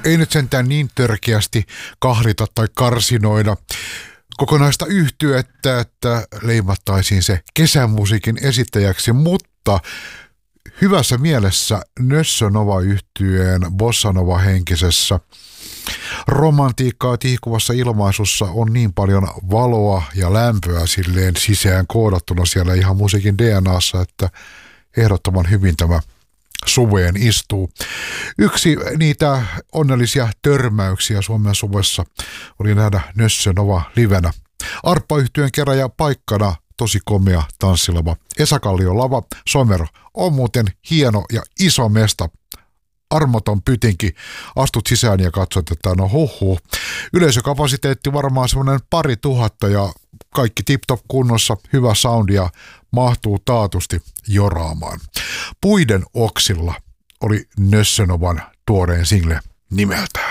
ei nyt sentään niin törkeästi kahlita tai karsinoida kokonaista yhtyettä, että leimattaisiin se kesämusiikin esittäjäksi, mutta hyvässä mielessä Nössö Nova-yhtyeen Bossa Nova-henkisessä romantiikkaa tihkuvassa ilmaisussa on niin paljon valoa ja lämpöä silleen sisään koodattuna siellä ihan musiikin DNAssa, että ehdottoman hyvin tämä suveen istuu. Yksi niitä onnellisia törmäyksiä Suomen suvessa oli nähdä Nössö Nova livenä. Arppa-yhtyeen keräjä paikkana tosi komea tanssilava. Esa Kallion lava, Somero, on muuten hieno ja iso mesta. Armoton pytinki. Astut sisään ja katsot, että no huhhuh. Yleisökapasiteetti varmaan semmoinen 2000 ja kaikki tip-top kunnossa, hyvä soundia, mahtuu taatusti joraamaan. Puiden oksilla oli Nössö Novan tuoreen single nimeltä.